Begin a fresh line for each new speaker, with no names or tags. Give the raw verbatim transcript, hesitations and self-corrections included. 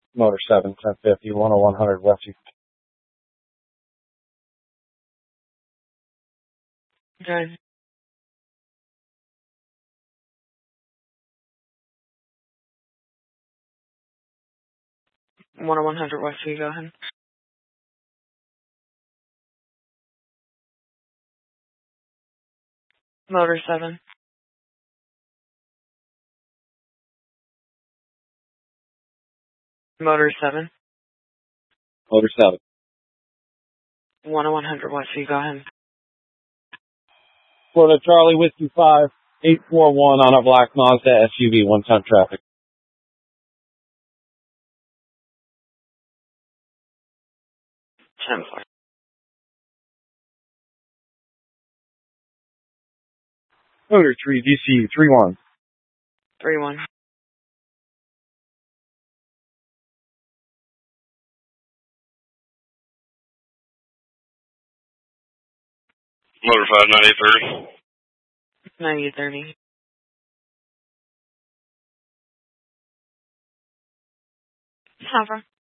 Motor seven, ten fifty, one oh one hundred Westview.
Okay. one oh one hundred Westview, go ahead. Motor seven. Motor seven.
Motor seven.
one oh one hundred Westview, go ahead.
Florida Charlie Whiskey five, eight four one on a black Mazda S U V, one-ton traffic.
ten four.
Motor three, D C, three one.
three one.
Motor five, ninety thirty.
ninety thirty. Hover.